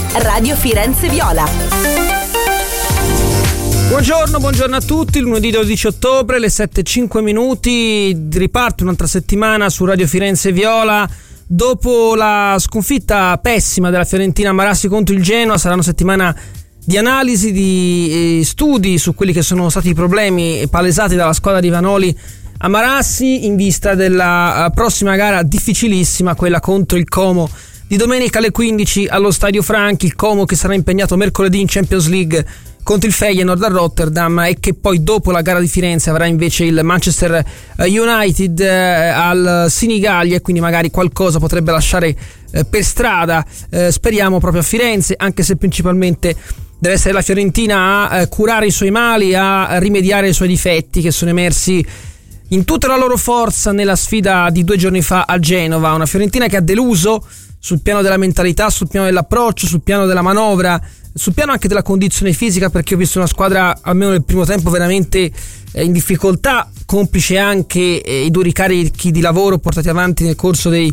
Radio Firenze Viola. Buongiorno a tutti, lunedì 12 ottobre, le 7:05, riparte un'altra settimana su Radio Firenze Viola. Dopo la sconfitta pessima della Fiorentina a Marassi contro il Genoa, sarà una settimana di analisi, di studi su quelli che sono stati i problemi palesati dalla squadra di Vanoli a Marassi in vista della prossima gara difficilissima, quella contro il Como di domenica alle 15 allo Stadio Franchi. Il Como che sarà impegnato mercoledì in Champions League contro il Feyenoord a Rotterdam, e che poi dopo la gara di Firenze avrà invece il Manchester United al Sinigallia, e quindi magari qualcosa potrebbe lasciare per strada, speriamo proprio a Firenze, anche se principalmente deve essere la Fiorentina a curare i suoi mali, a rimediare i suoi difetti che sono emersi in tutta la loro forza nella sfida di 2 giorni fa a Genova. Una Fiorentina che ha deluso sul piano della mentalità, sul piano dell'approccio, sul piano della manovra, sul piano anche della condizione fisica, perché ho visto una squadra, almeno nel primo tempo, veramente in difficoltà, complice anche i duri carichi di lavoro portati avanti nel corso delle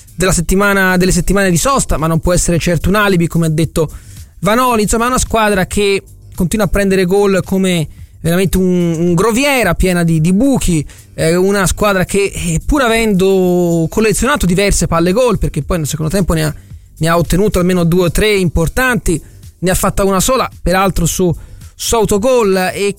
settimane di sosta, ma non può essere certo un alibi, come ha detto Vanoli. Insomma, è una squadra che continua a prendere gol come veramente un groviera piena di buchi, una squadra che, pur avendo collezionato diverse palle gol, perché poi nel secondo tempo ne ha ottenuto almeno 2 o 3 importanti, ne ha fatta una sola, peraltro su autogol, e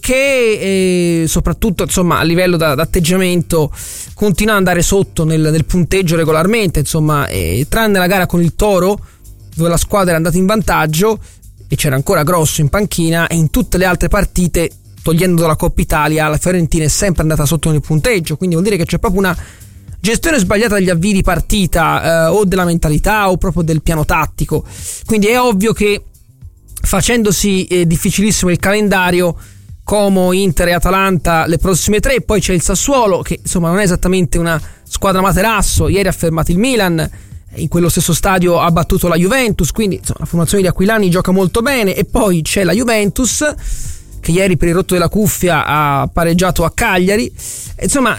che soprattutto, insomma, a livello d'atteggiamento continua ad andare sotto nel punteggio regolarmente, insomma, tranne la gara con il Toro, dove la squadra era andata in vantaggio e c'era ancora Grosso in panchina, e in tutte le altre partite, togliendo la Coppa Italia, la Fiorentina è sempre andata sotto nel punteggio. Quindi vuol dire che c'è proprio una gestione sbagliata degli avvii di partita, o della mentalità o proprio del piano tattico. Quindi è ovvio che, facendosi difficilissimo il calendario, Como, Inter e Atalanta le prossime 3, poi c'è il Sassuolo che insomma non è esattamente una squadra materasso, ieri ha fermato il Milan, in quello stesso stadio ha battuto la Juventus, quindi insomma la formazione di Aquilani gioca molto bene. E poi c'è la Juventus che ieri per il rotto della cuffia ha pareggiato a Cagliari. Insomma,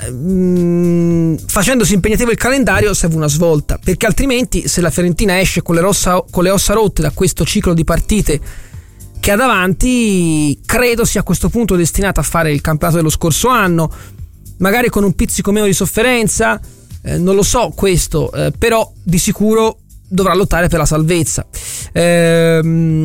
facendosi impegnativo il calendario serve una svolta, perché altrimenti, se la Fiorentina esce con le ossa rotte da questo ciclo di partite che ha davanti, credo sia a questo punto destinata a fare il campionato dello scorso anno, magari con un pizzico meno di sofferenza, non lo so questo, però di sicuro dovrà lottare per la salvezza. La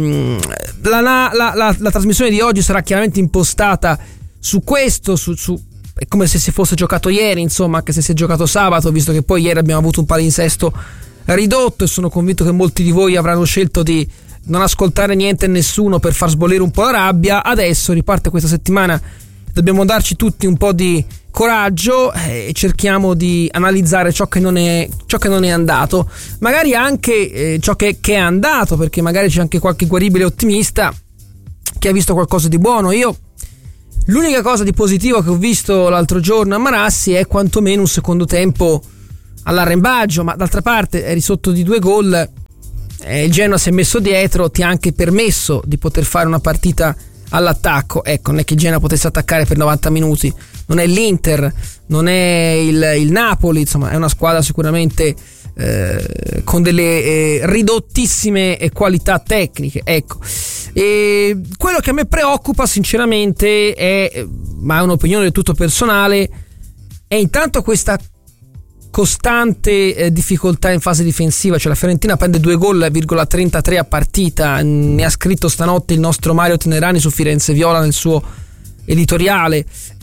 trasmissione di oggi sarà chiaramente impostata su questo, è come se si fosse giocato ieri, insomma, anche se si è giocato sabato, visto che poi ieri abbiamo avuto un palinsesto ridotto, e sono convinto che molti di voi avranno scelto di non ascoltare niente e nessuno per far sbollire un po' la rabbia. Adesso riparte questa settimana, dobbiamo darci tutti un po' di coraggio e cerchiamo di analizzare ciò che non è andato, magari anche ciò che è andato, perché magari c'è anche qualche guaribile ottimista che ha visto qualcosa di buono. Io l'unica cosa di positivo che ho visto l'altro giorno a Marassi è quantomeno un secondo tempo all'arrembaggio, ma d'altra parte eri sotto di 2 gol, il Genoa si è messo dietro, ti ha anche permesso di poter fare una partita all'attacco. Ecco, non è che il Genoa potesse attaccare per 90 minuti, non è l'Inter, non è il Napoli, insomma è una squadra sicuramente con delle ridottissime qualità tecniche, ecco. E quello che a me preoccupa sinceramente ma è un'opinione del tutto personale, è intanto questa costante difficoltà in fase difensiva. Cioè la Fiorentina prende 2 gol, 33 a partita, ne ha scritto stanotte il nostro Mario Tenerani su Firenze Viola nel suo editoriale.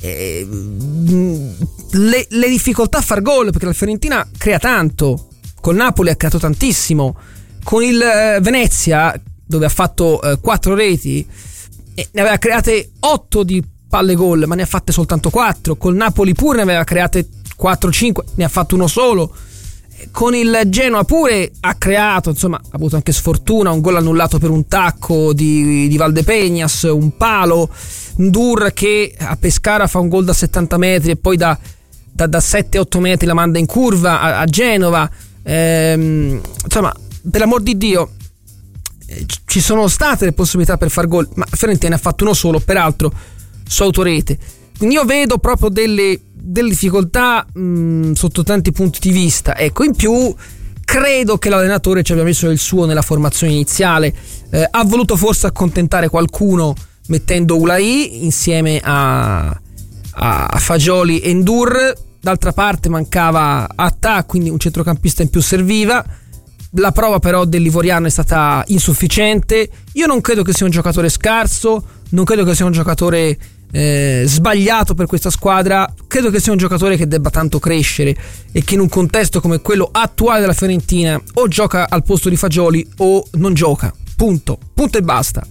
Le difficoltà a far gol, perché la Fiorentina crea tanto, col Napoli ha creato tantissimo, con il Venezia, dove ha fatto 4 reti, ne aveva create 8 di palle gol, ma ne ha fatte soltanto 4. Col Napoli pure ne aveva create 4-5, ne ha fatto uno solo. Con il Genoa pure ha creato, insomma ha avuto anche sfortuna, un gol annullato per un tacco di Valdepeñas, un palo, Ndur che a Pescara fa un gol da 70 metri e poi da 7-8 metri la manda in curva a Genova. Insomma, per l'amor di Dio, ci sono state le possibilità per far gol, ma Fiorentina ne ha fatto uno solo, peraltro su autorete. Quindi io vedo proprio delle difficoltà sotto tanti punti di vista. Ecco, in più Credo che l'allenatore ci abbia messo il suo nella formazione iniziale, ha voluto forse accontentare qualcuno mettendo Ulai insieme a Fagioli e Ndur. D'altra parte mancava Atta, quindi un centrocampista in più serviva. La prova però dell'Ivoriano è stata insufficiente. Io non credo che sia un giocatore scarso, non credo che sia un giocatore sbagliato per questa squadra. Credo che sia un giocatore che debba tanto crescere e che in un contesto come quello attuale della Fiorentina o gioca al posto di Fagioli o non gioca, punto e basta.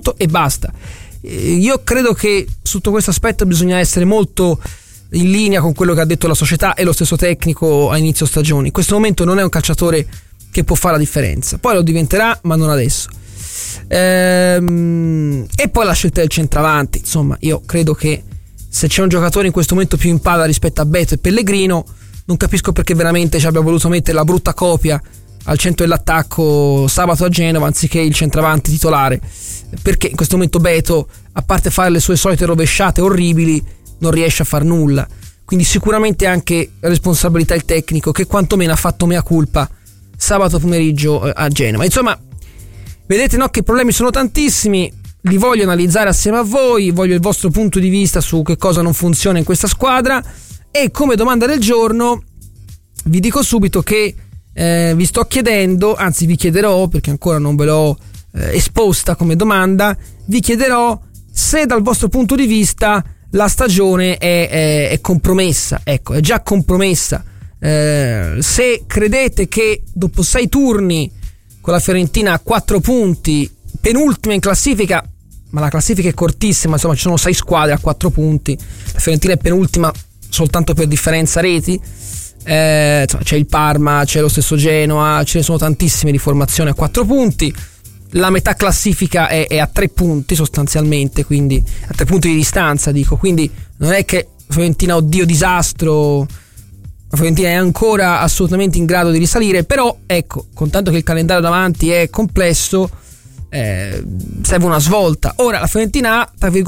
Io credo che sotto questo aspetto bisogna essere molto in linea con quello che ha detto la società e lo stesso tecnico a inizio stagione. In questo momento non è un calciatore che può fare la differenza, poi lo diventerà, ma non adesso. E poi la scelta del centravanti, insomma, io credo che se c'è un giocatore in questo momento più in palla rispetto a Beto e Pellegrino, non capisco perché veramente ci abbia voluto mettere la brutta copia al centro dell'attacco sabato a Genova anziché il centravanti titolare, perché in questo momento Beto, a parte fare le sue solite rovesciate orribili, non riesce a far nulla. Quindi sicuramente anche responsabilità il tecnico, che quantomeno ha fatto mea culpa sabato pomeriggio a Genova. Insomma, vedete, no, che i problemi sono tantissimi, li voglio analizzare assieme a voi, voglio il vostro punto di vista su che cosa non funziona in questa squadra. E come domanda del giorno vi dico subito che vi sto chiedendo, anzi vi chiederò, perché ancora non ve l'ho esposta come domanda, vi chiederò se dal vostro punto di vista la stagione è compromessa. Ecco, è già compromessa. Se credete che dopo 6 turni con la Fiorentina a 4 punti, penultima in classifica, ma la classifica è cortissima, insomma ci sono 6 squadre a 4 punti, la Fiorentina è penultima soltanto per differenza reti, c'è il Parma, c'è lo stesso Genoa, ce ne sono tantissime di formazione a 4 punti. La metà classifica è a 3 punti sostanzialmente, quindi a 3 punti di distanza, dico, quindi non è che Fiorentina, oddio disastro, la Fiorentina è ancora assolutamente in grado di risalire, però ecco, contanto che il calendario davanti è complesso, serve una svolta. Ora la Fiorentina ha, tra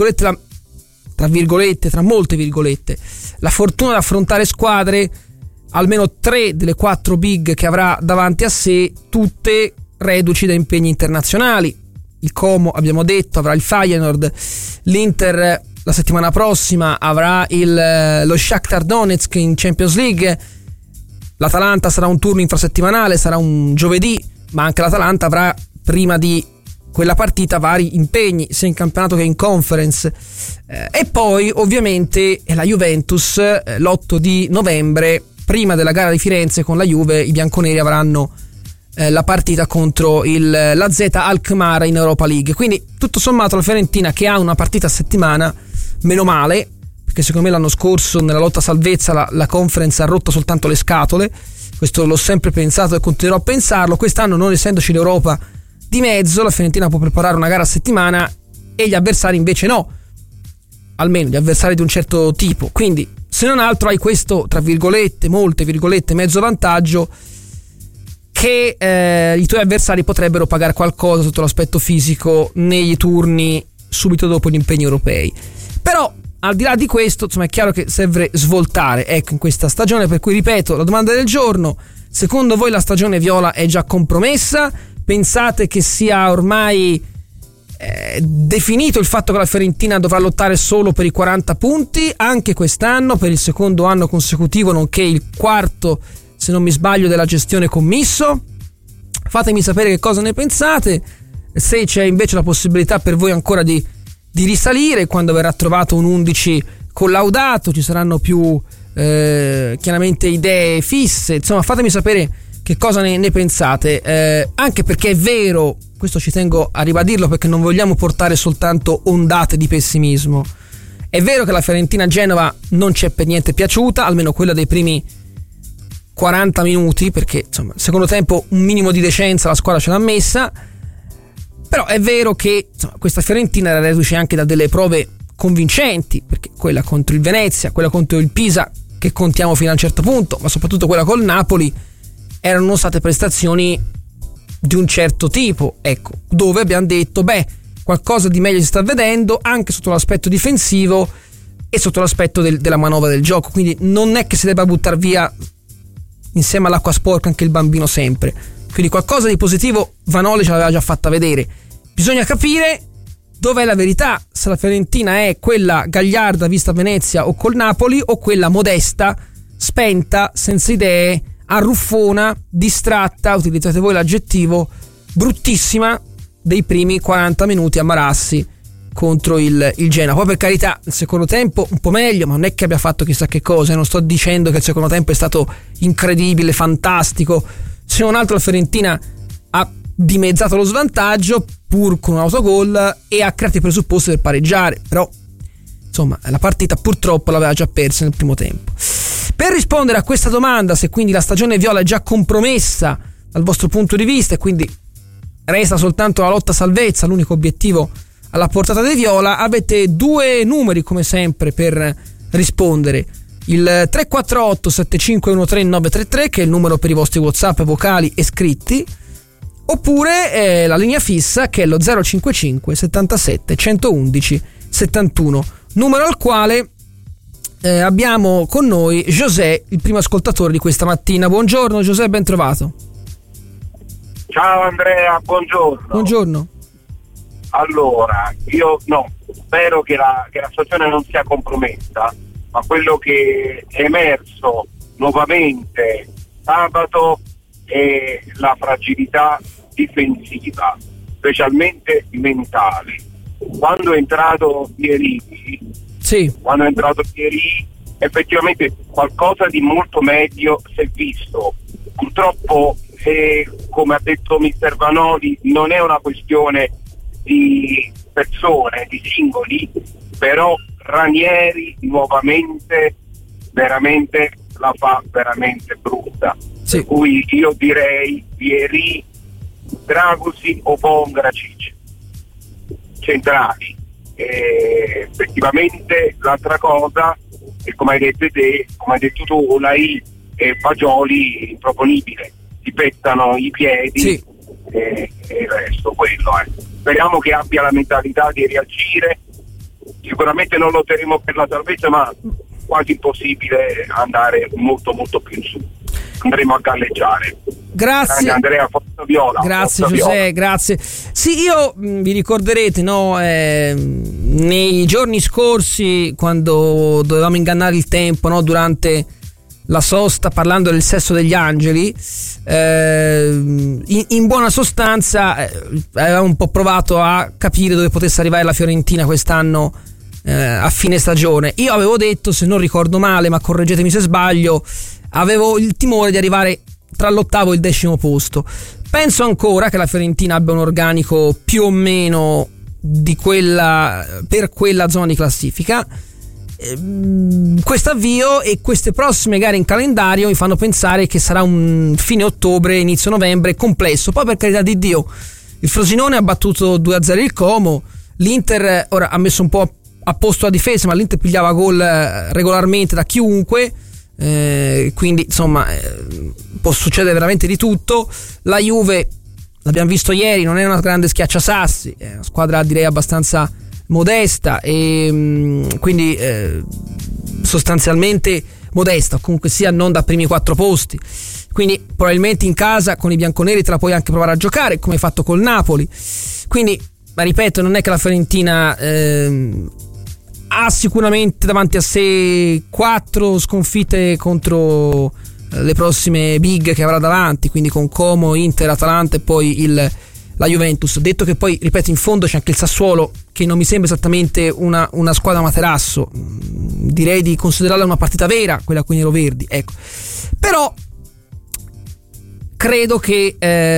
molte virgolette, la fortuna di affrontare squadre, almeno 3 delle 4 big che avrà davanti a sé, tutte reduci da impegni internazionali. Il Como, abbiamo detto, avrà il Feyenoord, l'Inter la settimana prossima avrà lo Shakhtar Donetsk in Champions League, l'Atalanta sarà un turno infrasettimanale, sarà un giovedì, ma anche l'Atalanta avrà prima di quella partita vari impegni sia in campionato che in conference, e poi ovviamente la Juventus l'8 di novembre, prima della gara di Firenze con la Juve, i bianconeri avranno la partita contro la Z Alkmaar in Europa League. Quindi tutto sommato la Fiorentina, che ha una partita a settimana, meno male, perché secondo me l'anno scorso nella lotta a salvezza la conference ha rotto soltanto le scatole, questo l'ho sempre pensato e continuerò a pensarlo. Quest'anno, non essendoci l'Europa di mezzo, la Fiorentina può preparare una gara a settimana e gli avversari invece no, almeno gli avversari di un certo tipo. Quindi se non altro hai questo, tra virgolette, molte virgolette, mezzo vantaggio, che i tuoi avversari potrebbero pagare qualcosa sotto l'aspetto fisico negli turni subito dopo gli impegni europei. Però al di là di questo, insomma, è chiaro che serve svoltare, ecco, in questa stagione. Per cui ripeto la domanda del giorno: secondo voi la stagione viola è già compromessa? Pensate che sia ormai definito il fatto che la Fiorentina dovrà lottare solo per i 40 punti anche quest'anno, per il secondo anno consecutivo, nonché il quarto, se non mi sbaglio, della gestione commisso? Fatemi sapere che cosa ne pensate, se c'è invece la possibilità per voi ancora di risalire quando verrà trovato un 11 collaudato, ci saranno più chiaramente idee fisse. Insomma, fatemi sapere che cosa ne pensate, anche perché è vero, questo ci tengo a ribadirlo perché non vogliamo portare soltanto ondate di pessimismo, è vero che la Fiorentina a Genova non ci è per niente piaciuta, almeno quella dei primi 40 minuti, perché insomma il secondo tempo un minimo di decenza la squadra ce l'ha messa. Però è vero che insomma, questa Fiorentina era reduce anche da delle prove convincenti, perché quella contro il Venezia, quella contro il Pisa, che contiamo fino a un certo punto, ma soprattutto quella col Napoli, erano state prestazioni di un certo tipo, ecco, dove abbiamo detto qualcosa di meglio si sta vedendo anche sotto l'aspetto difensivo e sotto l'aspetto della manovra del gioco. Quindi non è che si debba buttare via insieme all'acqua sporca anche il bambino sempre. Quindi qualcosa di positivo Vanoli ce l'aveva già fatta vedere. Bisogna capire dov'è la verità, se la Fiorentina è quella gagliarda vista a Venezia o col Napoli, o quella modesta, spenta, senza idee, arruffona, distratta, utilizzate voi l'aggettivo, bruttissima dei primi 40 minuti a Marassi contro il Genoa. Poi per carità il secondo tempo un po' meglio, ma non è che abbia fatto chissà che cosa, non sto dicendo che il secondo tempo è stato incredibile, fantastico, se non altro la Fiorentina ha dimezzato lo svantaggio pur con un autogol e ha creato i presupposti per pareggiare, però insomma la partita purtroppo l'aveva già persa nel primo tempo. Per rispondere a questa domanda, se quindi la stagione viola è già compromessa dal vostro punto di vista e quindi resta soltanto la lotta a salvezza, l'unico obiettivo alla portata dei viola, avete due numeri come sempre per rispondere: il 348 7513 933, che è il numero per i vostri WhatsApp vocali e scritti, oppure la linea fissa, che è lo 055 77 111 71, numero al quale abbiamo con noi José, il primo ascoltatore di questa mattina. Buongiorno José, ben trovato. Ciao Andrea, buongiorno. Buongiorno. Allora, io spero che la stagione non sia compromessa, ma quello che è emerso nuovamente sabato è la fragilità difensiva, specialmente mentale. Quando è entrato ieri, effettivamente qualcosa di molto meglio si è visto. Purtroppo, come ha detto mister Vanoli, non è una questione di persone, di singoli, però Ranieri nuovamente veramente la fa veramente brutta. Sì. Per cui io direi Vieri, Dragosi o Pongracic centrali. Effettivamente l'altra cosa è, come hai detto te, come hai detto tu, Olai e Fagioli improponibile, si pettano i piedi. Sì. E il resto quello è. Speriamo che abbia la mentalità di reagire. Sicuramente non lotteremo per la salvezza, ma quasi impossibile andare molto molto più in su. Andremo a galleggiare. Grazie Andrea, Forza Viola. Grazie Forza José, Viola. Grazie. Sì, io vi ricorderete, no, nei giorni scorsi, quando dovevamo ingannare il tempo, no, durante la sosta, parlando del sesso degli angeli, in buona sostanza avevamo un po' provato a capire dove potesse arrivare la Fiorentina quest'anno a fine stagione. Io avevo detto, se non ricordo male, ma correggetemi se sbaglio, avevo il timore di arrivare tra l'8º e il 10º posto. Penso ancora che la Fiorentina abbia un organico più o meno di quella, per quella zona di classifica. Questo avvio e queste prossime gare in calendario mi fanno pensare che sarà un fine ottobre, inizio novembre complesso. Poi, per carità di Dio, il Frosinone ha battuto 2-0 il Como, l'Inter ora ha messo un po' a posto la difesa, ma l'Inter pigliava gol regolarmente da chiunque, quindi insomma può succedere veramente di tutto. La Juve, l'abbiamo visto ieri, non è una grande schiacciasassi, è una squadra direi abbastanza modesta e quindi sostanzialmente modesta, comunque sia non da primi 4 posti, quindi probabilmente in casa con i bianconeri te la puoi anche provare a giocare, come hai fatto col Napoli. Quindi, ma ripeto, non è che la Fiorentina ha sicuramente davanti a sé 4 sconfitte contro le prossime big che avrà davanti, quindi con Como, Inter, Atalanta e poi la Juventus. Detto che poi, ripeto, in fondo c'è anche il Sassuolo, che non mi sembra esattamente una squadra materasso, direi di considerarla una partita vera quella con i neroverdi, ecco. Però credo che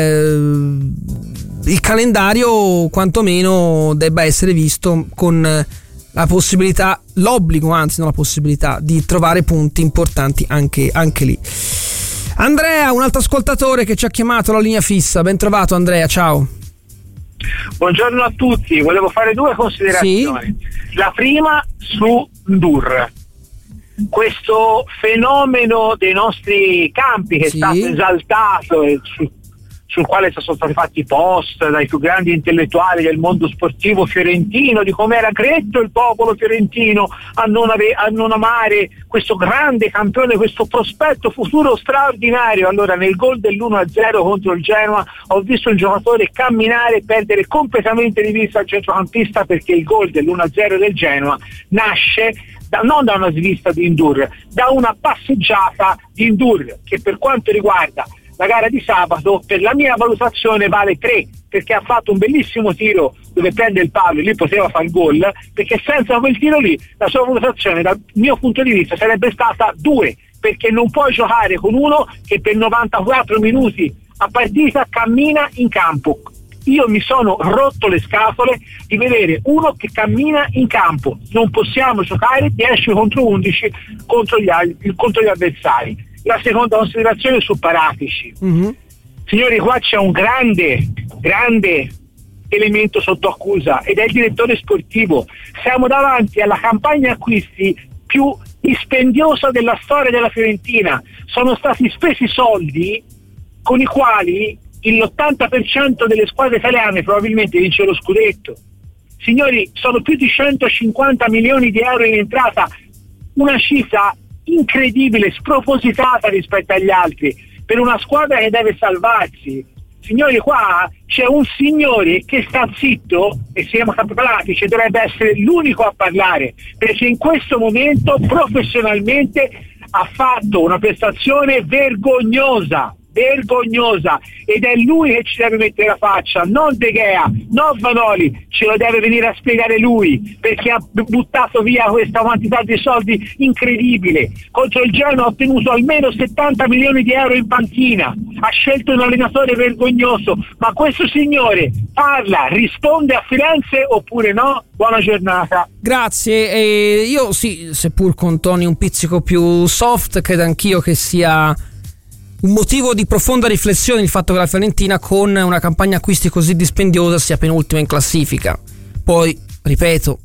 il calendario quantomeno debba essere visto con la possibilità, l'obbligo, anzi non la possibilità, di trovare punti importanti anche lì. Andrea, un altro ascoltatore che ci ha chiamato alla linea fissa. Ben trovato Andrea, ciao. Buongiorno a tutti, volevo fare 2 considerazioni. Sì. La prima su Ndur, questo fenomeno dei nostri campi che è stato esaltato sul quale sono stati fatti post dai più grandi intellettuali del mondo sportivo fiorentino di come era gretto il popolo fiorentino a non amare questo grande campione, questo prospetto futuro straordinario. Allora nel gol dell'1-0 contro il Genoa ho visto il giocatore camminare e perdere completamente di vista il centrocampista, perché il gol dell'1-0 del Genoa nasce non da una svista di Ndour, da una passeggiata di Ndour, che per quanto riguarda la gara di sabato per la mia valutazione vale 3, perché ha fatto un bellissimo tiro dove prende il palo e lì poteva fare il gol, perché senza quel tiro lì la sua valutazione dal mio punto di vista sarebbe stata 2, perché non puoi giocare con uno che per 94 minuti a partita cammina in campo. Io mi sono rotto le scatole di vedere uno che cammina in campo. Non possiamo giocare 10 contro 11 contro gli avversari. La seconda considerazione su Paratici. Signori, qua c'è un grande elemento sotto accusa ed è il direttore sportivo. Siamo davanti alla campagna acquisti più dispendiosa della storia della Fiorentina. Sono stati spesi soldi con i quali l'80% delle squadre italiane probabilmente vince lo scudetto. Signori, sono più di 150 milioni di euro in entrata, una cifra incredibile, spropositata rispetto agli altri, per una squadra che deve salvarsi. Signori, qua c'è un signore che sta zitto e si chiama Paratici, dovrebbe essere l'unico a parlare, perché in questo momento professionalmente ha fatto una prestazione vergognosa, ed è lui che ci deve mettere la faccia, non De Gea, non Vanoli, ce lo deve venire a spiegare lui, perché ha buttato via questa quantità di soldi incredibile. Contro il Genoa ha ottenuto almeno 70 milioni di euro in panchina, ha scelto un allenatore vergognoso, ma questo signore parla, risponde a Firenze oppure no? Buona giornata. Grazie, io sì, seppur con toni un pizzico più soft, credo anch'io che sia un motivo di profonda riflessione il fatto che la Fiorentina, con una campagna acquisti così dispendiosa, sia penultima in classifica. Poi, ripeto,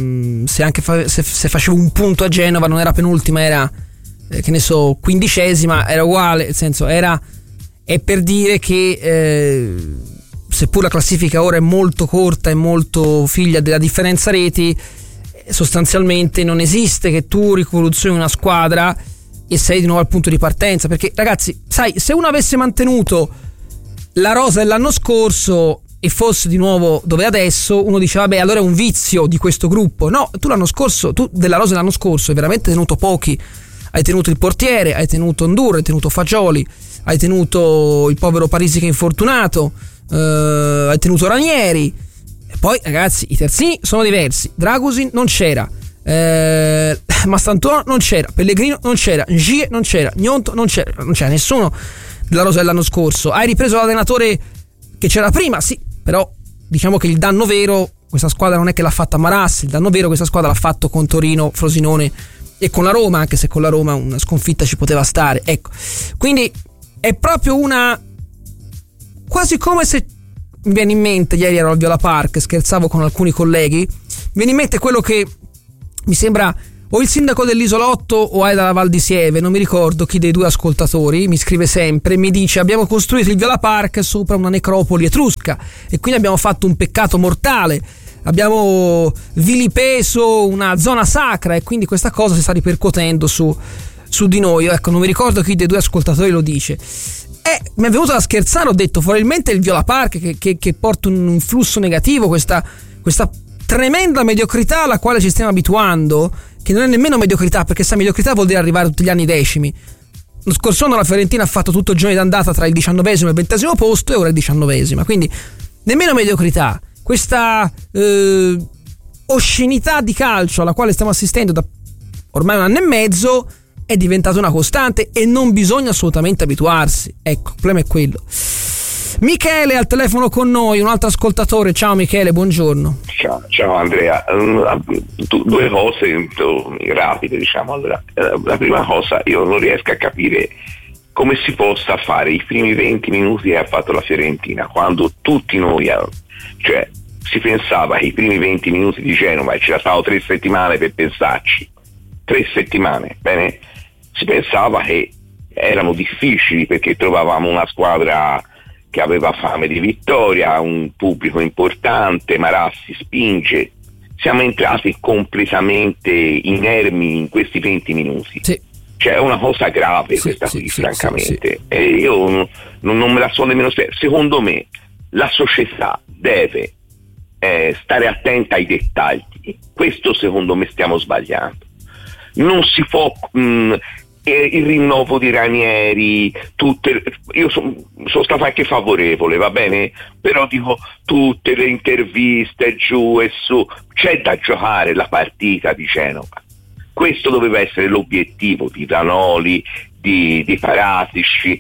se facevo un punto a Genova non era penultima, era che ne so, 15ª, era uguale, nel senso è per dire che seppur la classifica ora è molto corta e molto figlia della differenza reti, sostanzialmente non esiste che tu rivoluzioni una squadra e sei di nuovo al punto di partenza, perché ragazzi, sai, se uno avesse mantenuto la rosa dell'anno scorso e fosse di nuovo dove è adesso, uno dice vabbè, allora è un vizio di questo gruppo. No, tu della rosa dell'anno scorso hai veramente tenuto pochi. Hai tenuto il portiere, hai tenuto Ndour, hai tenuto Fagioli, hai tenuto il povero Parisi che è infortunato, hai tenuto Ranieri. E poi ragazzi, i terzini sono diversi. Dragusin non c'era, Mastantuono non c'era, Pellegrino non c'era, Ngie non c'era, Gnonto non c'era nessuno della rosa dell'anno scorso. Hai ripreso l'allenatore che c'era prima, sì, però diciamo che il danno vero questa squadra non è che l'ha fatta Marassi, il danno vero questa squadra l'ha fatto con Torino, Frosinone e con la Roma, anche se con la Roma una sconfitta ci poteva stare, ecco. Quindi è proprio una, quasi come se, mi viene in mente, ieri ero al Viola Park, scherzavo con alcuni colleghi, mi viene in mente quello che mi sembra o il sindaco dell'Isolotto o Aida dalla Val di Sieve, non mi ricordo chi dei due ascoltatori, mi scrive sempre, mi dice: abbiamo costruito il Viola Park sopra una necropoli etrusca e quindi abbiamo fatto un peccato mortale, abbiamo vilipeso una zona sacra e quindi questa cosa si sta ripercuotendo su di noi. Ecco, non mi ricordo chi dei due ascoltatori lo dice. Mi è venuto da scherzare, ho detto probabilmente il Viola Park che porta un flusso negativo, questa tremenda mediocrità alla quale ci stiamo abituando, che non è nemmeno mediocrità, perché sta mediocrità vuol dire arrivare tutti gli anni decimi. Lo scorso anno la Fiorentina ha fatto tutto il giorno d'andata tra il 19° e il 20° posto e ora il 19°, quindi nemmeno mediocrità. Questa oscenità di calcio alla quale stiamo assistendo da ormai 1 anno e mezzo è diventata una costante e non bisogna assolutamente abituarsi. Ecco, il problema è quello. Michele al telefono con noi, un altro ascoltatore. Ciao Michele, buongiorno. Ciao Andrea, due cose rapide, diciamo. Allora, la prima cosa, io non riesco a capire come si possa fare i primi 20 minuti che ha fatto la Fiorentina, quando tutti noi, cioè si pensava che i primi 20 minuti di Genova, e ci stavano 3 settimane per pensarci, 3 settimane, bene, si pensava che erano difficili perché trovavamo una squadra che aveva fame di vittoria, un pubblico importante, Marassi spinge. Siamo entrati completamente inermi in questi 20 minuti. Sì. Cioè è una cosa grave questa qui, francamente. Sì. E io non me la so nemmeno spiegare. Secondo me la società deve stare attenta ai dettagli. Questo secondo me stiamo sbagliando. Non si può il rinnovo di Ranieri, io sono stato anche favorevole, va bene? Però dico, tutte le interviste giù e su, c'è da giocare la partita di Genova. Questo doveva essere l'obiettivo di Vanoli, di Paratici,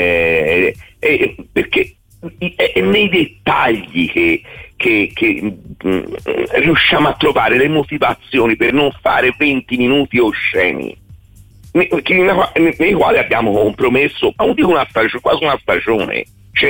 perché è nei dettagli che riusciamo a trovare le motivazioni per non fare 20 minuti osceni, nei quali abbiamo compromesso, non dico una stagione, quasi una stagione.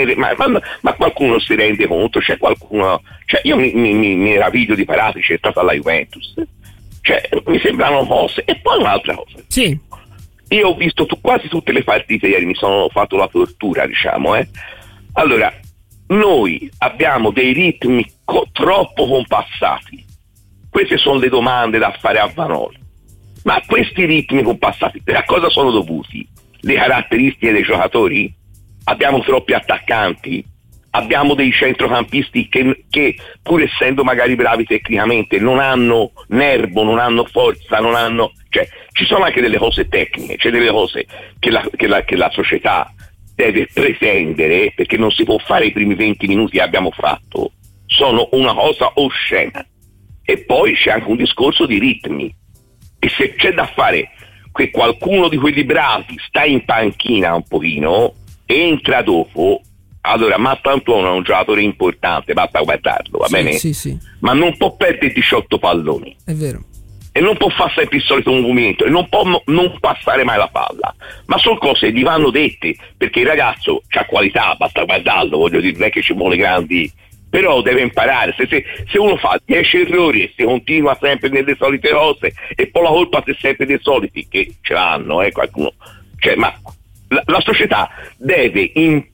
Ma qualcuno si rende conto? C'è qualcuno? Cioè io mi meraviglio di Paratici, è stato alla Juventus. Cioè, mi sembrano cose. E poi un'altra cosa. Sì. Io ho visto quasi tutte le partite ieri, mi sono fatto la tortura, diciamo. Allora, noi abbiamo dei ritmi troppo compassati. Queste sono le domande da fare a Vanoli. Ma questi ritmi compassati, a cosa sono dovuti? Le caratteristiche dei giocatori? Abbiamo troppi attaccanti? Abbiamo dei centrocampisti che pur essendo magari bravi tecnicamente non hanno nervo, non hanno forza, non hanno, cioè ci sono anche delle cose tecniche, c'è delle cose che la società deve pretendere, perché non si può fare i primi 20 minuti che abbiamo fatto, sono una cosa oscena. E poi c'è anche un discorso di ritmi, e se c'è da fare che qualcuno di quelli bravi sta in panchina un pochino, entra dopo. Allora, Mattantuono è un giocatore importante, basta guardarlo, va bene? Sì. Ma non può perdere 18 palloni. È vero. E non può fare sempre il solito movimento, e non può non passare mai la palla. Ma sono cose che gli vanno dette, perché il ragazzo ha qualità, basta guardarlo, voglio dire, non è che ci vuole grandi, però deve imparare. Se uno fa 10 errori e si continua sempre nelle solite cose, e poi la colpa è sempre dei soliti, che ce l'hanno, qualcuno. Cioè, ma la società deve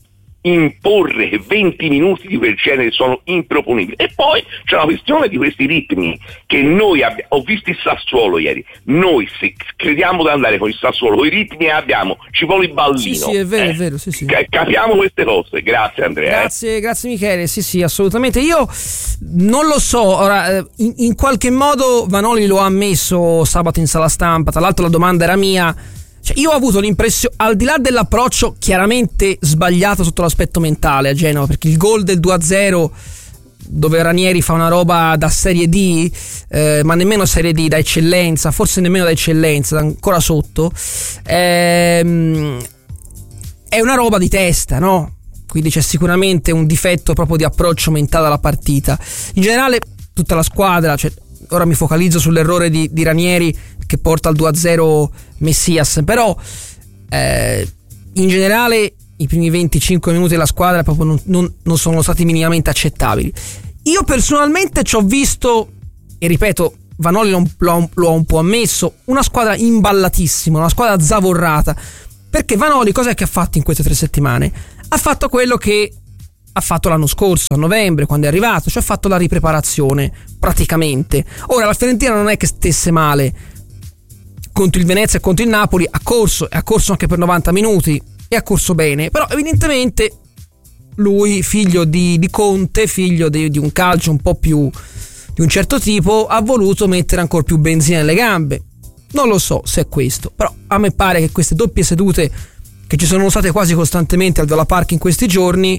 imporre che 20 minuti di quel genere sono improponibili. E poi c'è una questione di questi ritmi che noi ho visto il Sassuolo ieri. Noi, se crediamo di andare con il Sassuolo, con i ritmi che abbiamo, ci vuole il ballino. Sì, è vero, è vero. Sì. Capiamo queste cose. Grazie Andrea. Grazie Michele. Sì, assolutamente. Io non lo so, ora in qualche modo Vanoli lo ha ammesso sabato in sala stampa. Tra l'altro la domanda era mia. Cioè, io ho avuto l'impressione, al di là dell'approccio chiaramente sbagliato sotto l'aspetto mentale a Genova, perché il gol del 2-0 dove Ranieri fa una roba da Serie D, ma nemmeno Serie D, da eccellenza, forse nemmeno da eccellenza, ancora sotto, è una roba di testa, no? Quindi c'è sicuramente un difetto proprio di approccio mentale alla partita. In generale tutta la squadra, cioè, ora mi focalizzo sull'errore di Ranieri che porta al 2-0 Messias, però in generale i primi 25 minuti della squadra proprio non sono stati minimamente accettabili. Io personalmente ci ho visto, e ripeto, Vanoli lo ha un po' ammesso, una squadra imballatissima, una squadra zavorrata, perché Vanoli cos'è che ha fatto in queste 3 settimane? Ha fatto quello che ha fatto l'anno scorso, a novembre, quando è arrivato, cioè ha fatto la ripreparazione praticamente. Ora la Fiorentina non è che stesse male contro il Venezia e contro il Napoli, ha corso anche per 90 minuti e ha corso bene, però evidentemente lui, figlio di Conte, figlio di un calcio un po' più di un certo tipo, ha voluto mettere ancora più benzina nelle gambe. Non lo so se è questo, però a me pare che queste doppie sedute che ci sono state quasi costantemente al Viola Park in questi giorni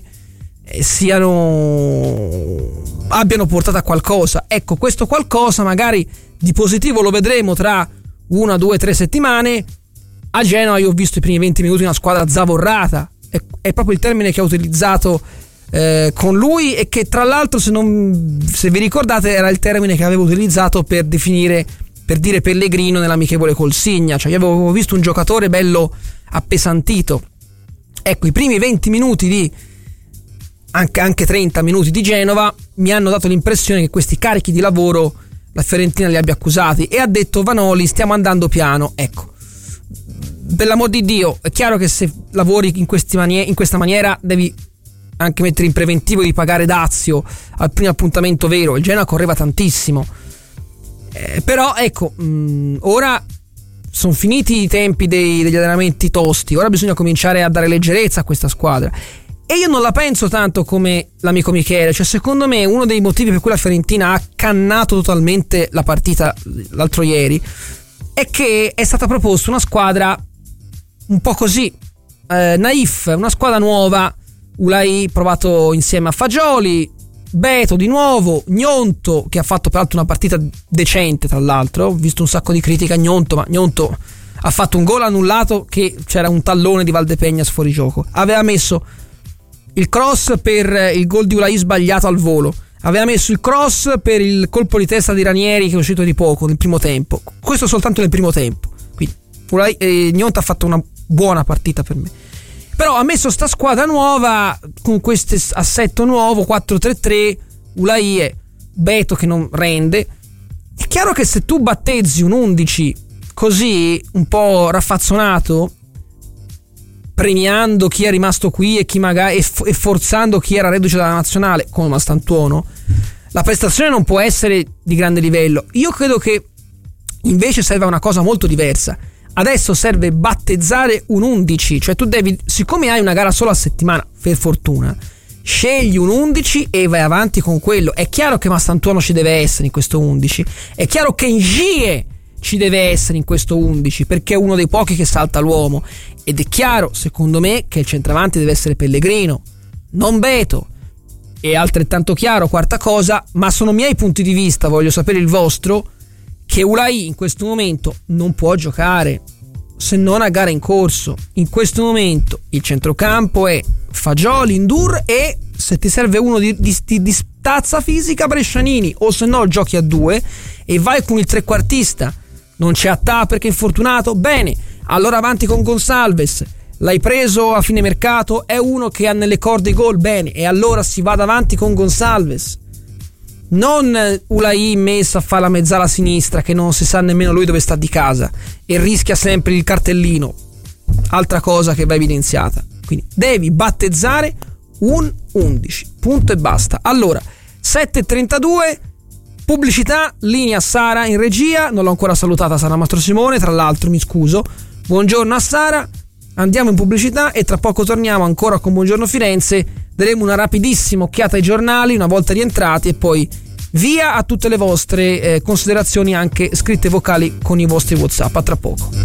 abbiano portato a qualcosa. Ecco, questo qualcosa magari di positivo lo vedremo tra 1, 2, 3 settimane. A Genova io ho visto i primi 20 minuti una squadra zavorrata, è proprio il termine che ha utilizzato con lui, e che tra l'altro se vi ricordate era il termine che avevo utilizzato per dire Pellegrino nell'amichevole col Signa. Cioè io avevo visto un giocatore bello appesantito. Ecco, i primi 20 minuti anche 30 minuti di Genova mi hanno dato l'impressione che questi carichi di lavoro la Fiorentina li abbia accusati, e ha detto Vanoli stiamo andando piano. Ecco, per l'amor di Dio, è chiaro che se lavori in questa maniera devi anche mettere in preventivo di pagare dazio al primo appuntamento vero. Il Genoa correva tantissimo, però ecco, ora sono finiti i tempi degli allenamenti tosti, ora bisogna cominciare a dare leggerezza a questa squadra. E io non la penso tanto come l'amico Michele, cioè secondo me uno dei motivi per cui la Fiorentina ha cannato totalmente la partita l'altro ieri è che è stata proposta una squadra un po' così, naif, una squadra nuova. Ulai provato insieme a Fagioli, Beto di nuovo, Gnonto che ha fatto peraltro una partita decente, tra l'altro ho visto un sacco di critica a Gnonto, ma Gnonto ha fatto un gol annullato che c'era un tallone di Valdepegnas fuori gioco, aveva messo il cross per il gol di Ulai sbagliato al volo, aveva messo il cross per il colpo di testa di Ranieri che è uscito di poco nel primo tempo, questo soltanto nel primo tempo, quindi Gnonto ha fatto una buona partita per me. Però ha messo sta squadra nuova con questo assetto nuovo 4-3-3, Ulai e Beto che non rende. È chiaro che se tu battezzi un 11 così un po' raffazzonato, premiando chi è rimasto qui e chi magari e forzando chi era reduce dalla nazionale come Mastantuono, la prestazione non può essere di grande livello. Io credo che invece serva una cosa molto diversa. Adesso serve battezzare un 11, cioè tu devi, siccome hai una gara solo a settimana, per fortuna, scegli un 11 e vai avanti con quello. È chiaro che Mastantuono ci deve essere in questo 11, è chiaro che Ngie ci deve essere in questo 11 perché è uno dei pochi che salta l'uomo, ed è chiaro secondo me che il centravanti deve essere Pellegrino, non Beto. È altrettanto chiaro, quarta cosa, ma sono miei punti di vista, voglio sapere il vostro, che Ulai in questo momento non può giocare se non a gara in corso. In questo momento il centrocampo è Fagioli, Ndur e, se ti serve uno di stazza fisica, Brescianini, o se no giochi a due e vai con il trequartista. Non c'è Attà perché è infortunato, bene, allora avanti con Gonsalves. L'hai preso a fine mercato, è uno che ha nelle corde i gol, bene, e allora si va avanti con Gonsalves. Non Ulai messa a fare la mezzala a sinistra che non si sa nemmeno lui dove sta di casa e rischia sempre il cartellino, altra cosa che va evidenziata. Quindi devi battezzare un 11, punto e basta. Allora 7:32, pubblicità, linea Sara in regia, non l'ho ancora salutata Sara Mastro Simone, tra l'altro mi scuso. Buongiorno a Sara, andiamo in pubblicità e tra poco torniamo ancora con Buongiorno Firenze. Daremo una rapidissima occhiata ai giornali una volta rientrati e poi via a tutte le vostre considerazioni, anche scritte vocali con i vostri WhatsApp. A tra poco.